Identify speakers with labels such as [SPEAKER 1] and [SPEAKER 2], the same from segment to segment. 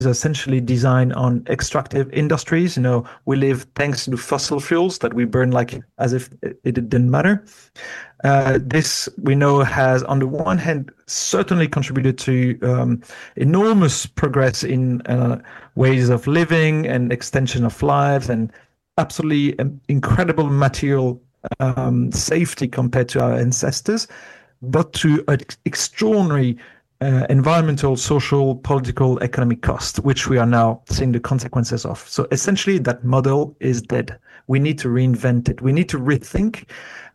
[SPEAKER 1] essentially designed on extractive industries. We live thanks to fossil fuels that we burn like as if it didn't matter. This we know has, on the one hand, certainly contributed to enormous progress in ways of living and extension of lives, and absolutely incredible material safety compared to our ancestors, but to an extraordinary environmental, social, political, economic cost, which we are now seeing the consequences of. So essentially, that model is dead. We need to reinvent it. We need to rethink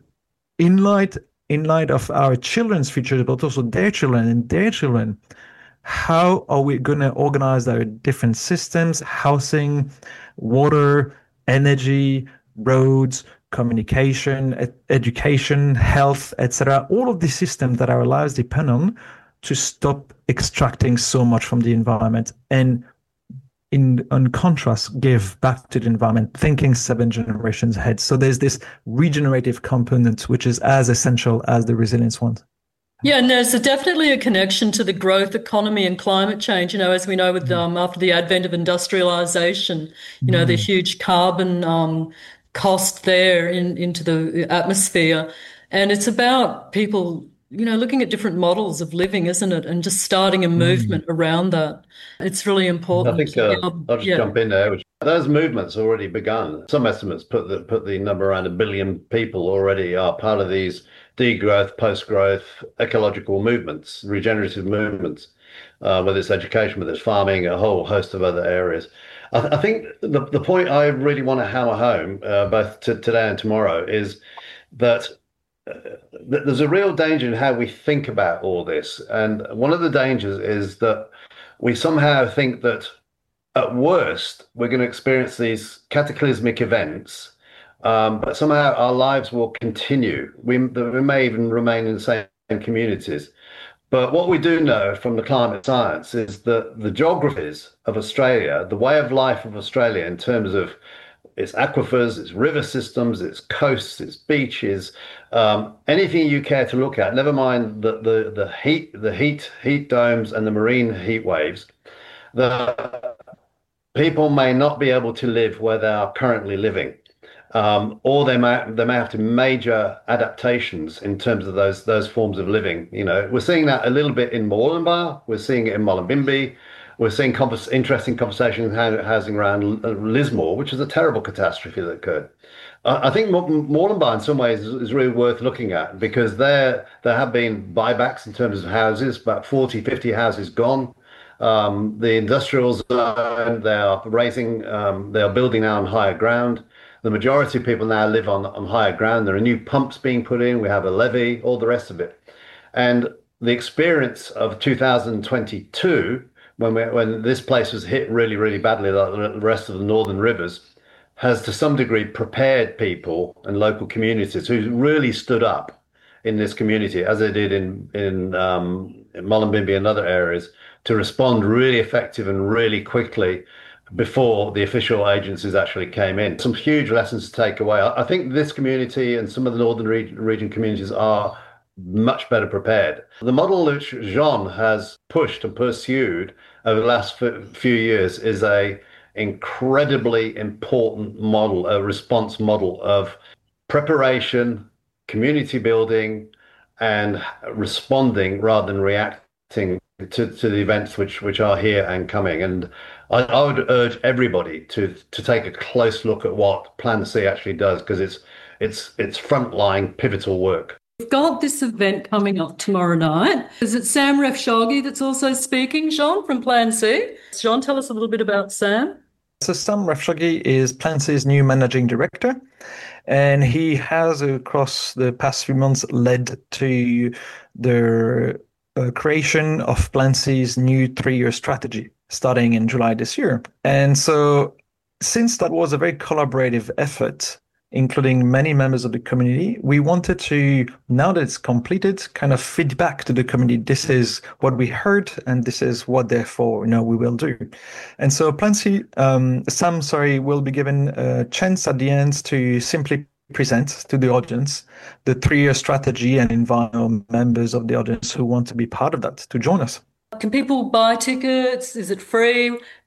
[SPEAKER 1] in light of our children's future, but also their children and their children. How are we going to organize our different systems, housing, water, energy, roads, communication, education, health, etc. All of these systems that our lives depend on, to stop extracting so much from the environment, and in contrast, give back to the environment, thinking 7 generations ahead. So there's this regenerative component, which is as essential as the resilience one.
[SPEAKER 2] Yeah, and there's definitely a connection to the growth economy and climate change. As we know, with after the advent of industrialization, the huge carbon cost there into the atmosphere. And it's about people looking at different models of living, isn't it? And just starting a movement around that. It's really important.
[SPEAKER 3] I think I'll just jump in there. Those movements already begun. Some estimates put the number around 1 billion people already are part of these degrowth, post-growth, ecological movements, regenerative movements, whether it's education, whether it's farming, a whole host of other areas. I think the point I really want to hammer home, both today and tomorrow, is that there's a real danger in how we think about all this. And one of the dangers is that we somehow think that at worst, we're going to experience these cataclysmic events, but somehow our lives will continue. We may even remain in the same communities. But what we do know from the climate science is that the geographies of Australia, the way of life of Australia in terms of its aquifers, its river systems, its coasts, its beaches, anything you care to look at, never mind the heat domes and the marine heat waves, the people may not be able to live where they are currently living. Or they may have to major adaptations in terms of those forms of living. We're seeing that a little bit in Moranbah. We're seeing it in Mullumbimby. We're seeing interesting conversations housing around Lismore, which is a terrible catastrophe that occurred. I think Moranbah in some ways is really worth looking at, because there have been buybacks in terms of houses, about 40, 50 houses gone. The industrial zone, they are building now on higher ground. The majority of people now live on higher ground. There are new pumps being put in. We have a levee, all the rest of it. And the experience of 2022, when this place was hit really, really badly, like the rest of the northern rivers, has to some degree prepared people and local communities who really stood up in this community, as they did in Mullumbimby and other areas, to respond really effective and really quickly before the official agencies actually came in. Some huge lessons to take away. I think this community and some of the northern region communities are much better prepared. The model which Jean has pushed and pursued over the last few years is a incredibly important model, a response model of preparation, community building, and responding rather than reacting to the events which are here and coming. And I would urge everybody to take a close look at what Plan C actually does, because it's frontline pivotal work.
[SPEAKER 2] We've got this event coming up tomorrow night. Is it Sam Refshaugi that's also speaking, Jean, from Plan C? Jean, tell us a little bit about Sam.
[SPEAKER 1] So Sam Refshaugi is Plan C's new managing director, and he has, across the past few months, led to the creation of Plan C's new 3-year strategy, starting in July this year. And so since that was a very collaborative effort, including many members of the community, we wanted to, now that it's completed, kind of feed back to the community. This is what we heard, and this is what, therefore, we will do. And so Plan C, Sam, will be given a chance at the end to simply present to the audience the 3-year strategy and invite members of the audience who want to be part of that to join us.
[SPEAKER 2] Can people buy tickets? Is it free?